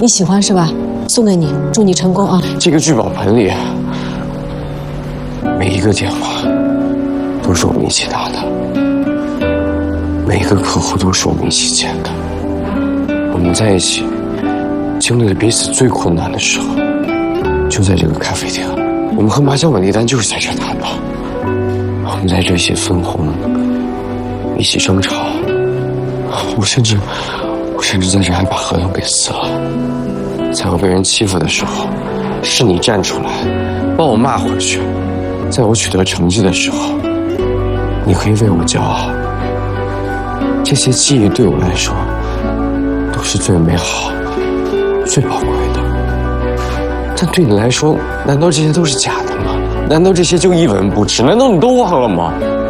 你喜欢是吧？送给你，祝你成功啊！ 这个聚宝盆里，每一个电话都是我们一起打的，每一个客户都是我们一起见的。我们在一起经历了彼此最困难的时候，就在这个咖啡厅。我们和麻将稳定单就是在这打的。我们在这些分红，一起争吵。我甚至在这还把合同给撕了。在我被人欺负的时候，是你站出来帮我骂回去；在我取得成绩的时候，你可以为我骄傲。这些记忆对我来说都是最美好、最宝贵的。但对你来说，难道这些都是假的吗？难道这些就一文不值？难道你都忘了吗？